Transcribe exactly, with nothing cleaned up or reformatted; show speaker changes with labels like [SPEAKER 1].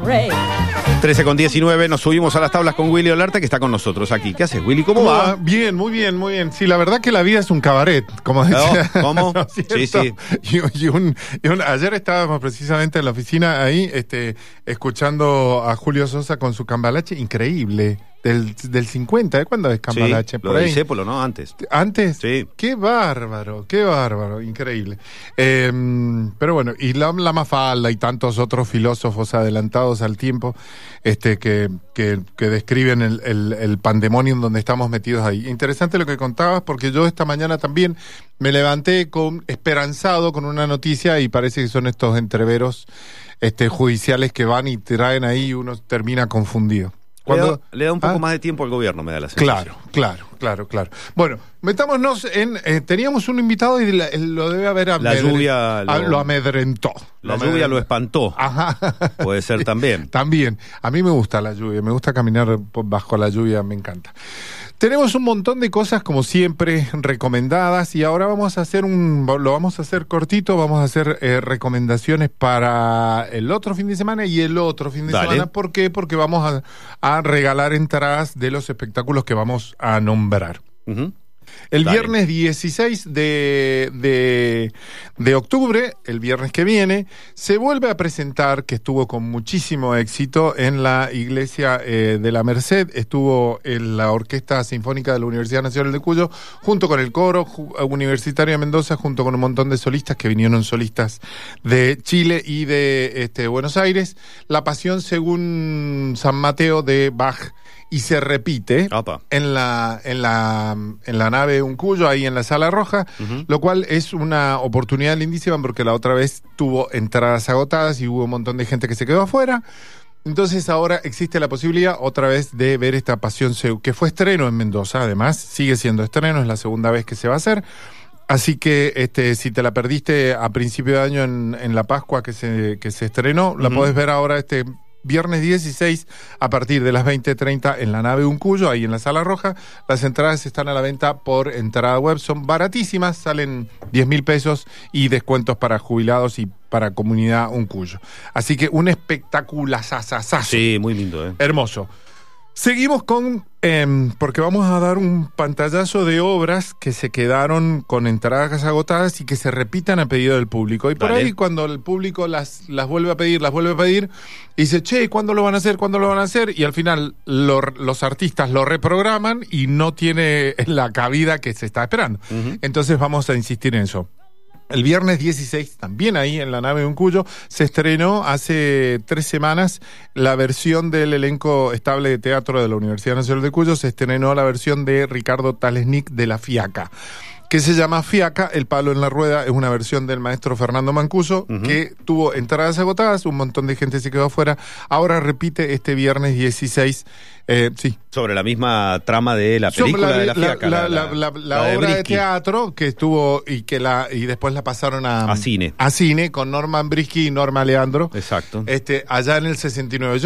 [SPEAKER 1] trece con diecinueve, nos subimos a las tablas con Willy Olarte, que está con nosotros aquí. ¿Qué haces, Willy? ¿Cómo,
[SPEAKER 2] ¿Cómo
[SPEAKER 1] va?
[SPEAKER 2] va? Bien, muy bien, muy bien. Sí, la verdad que la vida es un cabaret, como decía.
[SPEAKER 1] ¿No? ¿Cómo?
[SPEAKER 2] ¿No
[SPEAKER 1] Sí, sí.
[SPEAKER 2] Y, y un, y un, ayer estábamos precisamente en la oficina ahí, este, escuchando a Julio Sosa con su cambalache, increíble. Del, del cincuenta, ¿eh? ¿Cuándo es cambalache?
[SPEAKER 1] Sí,
[SPEAKER 2] por
[SPEAKER 1] lo
[SPEAKER 2] ahí.
[SPEAKER 1] del Discépolo, ¿no? Antes.
[SPEAKER 2] ¿Antes?
[SPEAKER 1] Sí.
[SPEAKER 2] Qué bárbaro, qué bárbaro, increíble. Eh, pero bueno, y la, la Mafalda y tantos otros filósofos adelantados al tiempo este, que, que, que describen el, el, el pandemonium donde estamos metidos ahí. Interesante lo que contabas, porque yo esta mañana también me levanté con esperanzado con una noticia y parece que son estos entreveros este, judiciales que van y traen ahí y uno termina confundido.
[SPEAKER 1] Cuando, le, da, le da un poco
[SPEAKER 2] ¿Ah?
[SPEAKER 1] más de tiempo al gobierno, me da la sensación.
[SPEAKER 2] Claro, claro, claro, claro. Bueno, metámonos en... Eh, teníamos un invitado y la, lo debe haber...
[SPEAKER 1] La lluvia...
[SPEAKER 2] Lo, lo amedrentó.
[SPEAKER 1] La
[SPEAKER 2] lo
[SPEAKER 1] lluvia lo espantó.
[SPEAKER 2] Ajá.
[SPEAKER 1] Puede ser también.
[SPEAKER 2] También. A mí me gusta la lluvia, me gusta caminar bajo la lluvia, me encanta. Tenemos un montón de cosas, como siempre, recomendadas, y ahora vamos a hacer un... Lo vamos a hacer cortito, vamos a hacer eh, recomendaciones para el otro fin de semana y el otro fin de
[SPEAKER 1] Dale.
[SPEAKER 2] semana. ¿Por qué? Porque vamos a, a regalar entradas de los espectáculos que vamos a nombrar.
[SPEAKER 1] Uh-huh.
[SPEAKER 2] El
[SPEAKER 1] Dale.
[SPEAKER 2] viernes dieciséis de, de, de octubre, el viernes que viene, se vuelve a presentar, que estuvo con muchísimo éxito en la iglesia eh, de la Merced, estuvo en la Orquesta Sinfónica de la Universidad Nacional de Cuyo, junto con el Coro Universitario de Mendoza, junto con un montón de solistas que vinieron solistas de Chile y de este, Buenos Aires, La Pasión según San Mateo de Bach. Y se repite
[SPEAKER 1] Opa.
[SPEAKER 2] en la en la en la nave Uncuyo, ahí en la Sala Roja, uh-huh. Lo cual es una oportunidad lindísima porque la otra vez tuvo entradas agotadas y hubo un montón de gente que se quedó afuera. Entonces ahora existe la posibilidad otra vez de ver esta Pasión, que fue estreno en Mendoza, además, sigue siendo estreno, es la segunda vez que se va a hacer. Así que este, si te la perdiste a principio de año en, en la Pascua que se, que se estrenó, uh-huh. La podés ver ahora este viernes dieciséis a partir de las veinte treinta en la nave Uncuyo, ahí en la Sala Roja. Las entradas están a la venta por entrada web, son baratísimas, salen diez mil pesos y descuentos para jubilados y para comunidad Uncuyo. Así que un espectaculazazazazo.
[SPEAKER 1] Sí, muy lindo, ¿eh?
[SPEAKER 2] Hermoso. Seguimos con, eh, porque vamos a dar un pantallazo de obras que se quedaron con entradas agotadas y que se repitan a pedido del público. Y por
[SPEAKER 1] Dale.
[SPEAKER 2] ahí cuando el público las, las vuelve a pedir, las vuelve a pedir, y dice, che, ¿cuándo lo van a hacer? ¿Cuándo lo van a hacer? Y al final lo, los artistas lo reprograman y no tiene la cabida que se está esperando. Uh-huh. Entonces vamos a insistir en eso. El viernes dieciséis, también ahí en la nave Uncuyo, se estrenó hace tres semanas la versión del elenco estable de teatro de la Universidad Nacional de Cuyo, se estrenó la versión de Ricardo Talesnik de La Fiaca, que se llama Fiaca, El Palo en la Rueda, es una versión del maestro Fernando Mancuso, uh-huh. Que tuvo entradas agotadas, un montón de gente se quedó afuera, ahora repite este viernes dieciséis, eh, sí.
[SPEAKER 1] Sobre la misma trama de la película
[SPEAKER 2] la,
[SPEAKER 1] de La Fiaca.
[SPEAKER 2] La, la, la, la, la, la obra de, de teatro que estuvo y que la y después la pasaron a,
[SPEAKER 1] a cine.
[SPEAKER 2] A cine con Norman Brisky y Norma Leandro.
[SPEAKER 1] Exacto.
[SPEAKER 2] Este, allá en el sesenta y nueve.